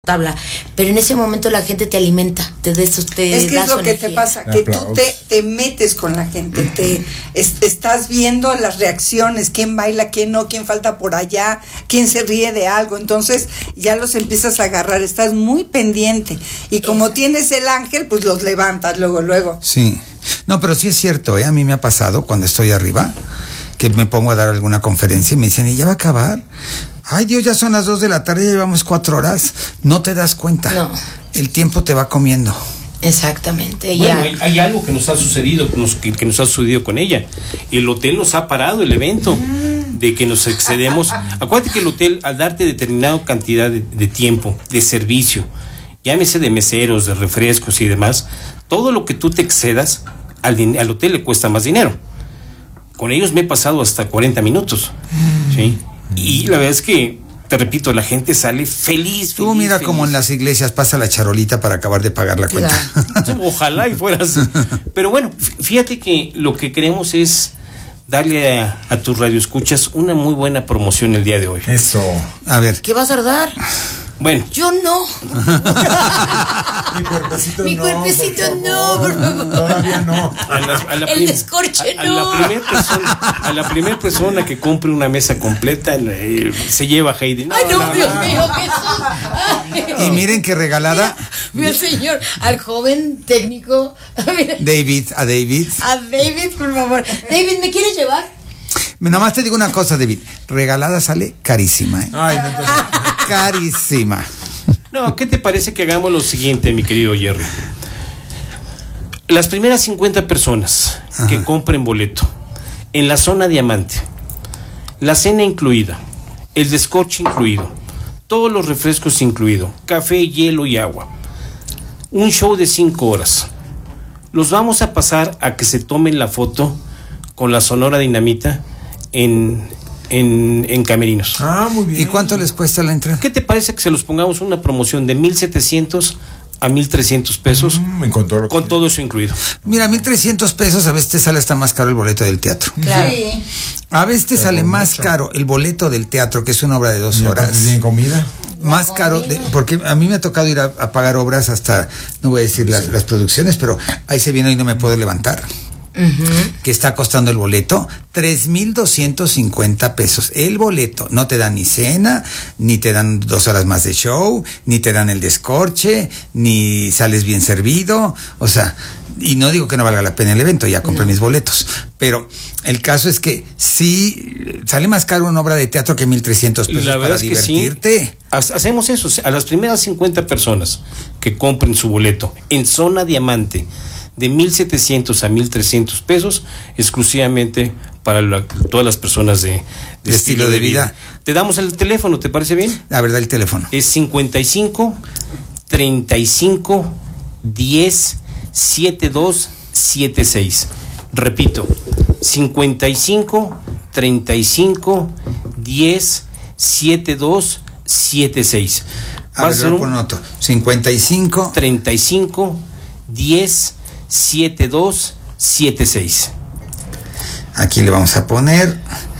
tabla, pero en ese momento la gente te alimenta, te da es que da es lo que energía. te pasa, que tú te metes con la gente, estás viendo las reacciones, quién baila, quién no, quién falta por allá, quién se ríe de algo, entonces ya los empiezas a agarrar, estás muy pendiente, y como tienes el ángel, pues los levantas luego. Sí, no, pero sí es cierto, a mí me ha pasado cuando estoy arriba, que me pongo a dar alguna conferencia y me dicen, ¿y ya va a acabar? Ay, Dios, ya son las 2 de la tarde, ya llevamos 4 horas. No te das cuenta. No. El tiempo te va comiendo. Exactamente. Bueno, hay algo que nos ha sucedido, que nos ha sucedido con ella. El hotel nos ha parado el evento de que nos excedemos. Acuérdate que el hotel, al darte determinada cantidad de tiempo, de servicio, llámese de meseros, de refrescos y demás, todo lo que tú te excedas, al hotel le cuesta más dinero. Con ellos me he pasado hasta 40 minutos. ¿Sí? Y la verdad es que, te repito, la gente sale feliz. Tú mira feliz. Como en las iglesias pasa la charolita para acabar de pagar la cuenta. Ojalá y fueras. Pero bueno, fíjate que lo que queremos es darle a tus radioescuchas una muy buena promoción el día de hoy. Eso. A ver. ¿Qué vas a dar? Bueno. Yo no. Mi cuerpecito no, por favor. Todavía no. El descorche no. A la primera persona que compre una mesa completa se lleva a Heidi. Ay, no, Dios mío, Jesús. Y miren qué regalada. Mi señor, al joven técnico. David, A David, por favor. David, ¿me quieres llevar? Nada más te digo una cosa, David. Regalada sale carísima. Ay, no, carísima. No, ¿qué te parece que hagamos lo siguiente, mi querido Jerry? Las primeras 50 personas que compren boleto en la zona diamante, la cena incluida, el descorche incluido, todos los refrescos incluido, café, hielo y agua, un show de 5 horas. Los vamos a pasar a que se tomen la foto con la Sonora Dinamita en camerinos. Muy bien. ¿Y cuánto les cuesta la entrada? ¿Qué te parece que se los pongamos una promoción de 1,700 a 1,300 pesos? Con todo eso incluido. Mira, 1,300 pesos a veces te sale hasta más caro el boleto del teatro. Claro. Sí. A veces te sale más caro el boleto del teatro, que es una obra de 2 horas. ¿Tienen comida? Más caro, porque a mí me ha tocado ir a pagar obras hasta, no voy a decir las producciones, pero ahí se viene y no me puedo levantar. Que está costando el boleto 3,250 pesos. El boleto, no te dan ni cena, ni te dan 2 horas más de show, ni te dan el descorche, ni sales bien servido, o sea, y no digo que no valga la pena el evento, ya compré mis boletos, pero el caso es que sí sale más caro una obra de teatro que 1,300 pesos la para verdad divertirte. Es que sí. Hacemos eso, a las primeras 50 personas que compren su boleto en zona diamante de 1,700 a 1,300 pesos, exclusivamente para todas las personas de estilo de vida. Te damos el teléfono, ¿te parece bien? La verdad, el teléfono es 55 35 10 72 76. Repito, 55 35 10 72 76. A ver, lo noto. 55 35 10 7276. Aquí le vamos a poner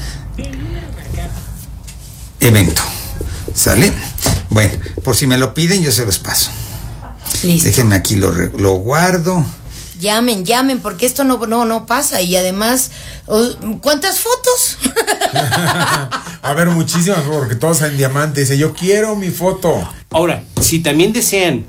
evento. ¿Sale? Bueno, por si me lo piden, yo se los paso. Listo. Déjenme aquí, lo guardo. Llamen, porque esto no pasa. Y además, ¿cuántas fotos? A ver, muchísimas, porque todos en diamante. Dice, yo quiero mi foto. Ahora, si también desean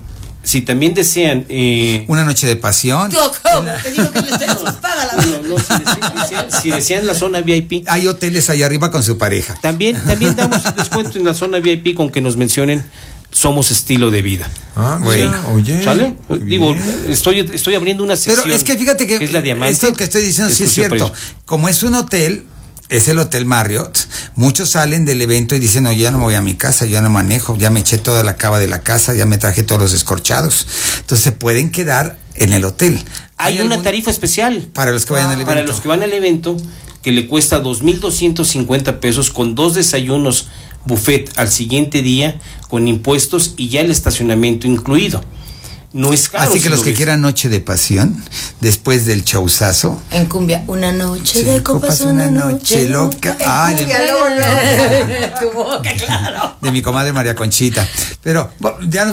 una noche de pasión. Te digo que estoy asustada, la verdad. Si desean la zona VIP, hay hoteles allá arriba con su pareja. También damos descuento en la zona VIP con que nos mencionen Somos Estilo de Vida. Bueno. Oye. ¿Sale? Digo, estoy abriendo una sección. Pero es que fíjate que es la diamante. Esto que estoy diciendo sí es cierto. Como es un hotel, es el Hotel Marriott, muchos salen del evento y dicen, no, ya no me voy a mi casa, ya no manejo, ya me eché toda la cava de la casa, ya me traje todos los descorchados. Entonces se pueden quedar en el hotel. Hay una tarifa especial para los que vayan al evento. Para los que van al evento, que le cuesta 2,250 pesos con 2 desayunos buffet al siguiente día, con impuestos y ya el estacionamiento incluido. no es caro. Así que si los lo que ves. quieran Noche de Pasión, después del showzazo. En cumbia, una noche Sí, de copas, una noche loca. loca. Ay, cumbia, de, luego, Tu boca, claro. de mi comadre María Conchita. Pero ya nos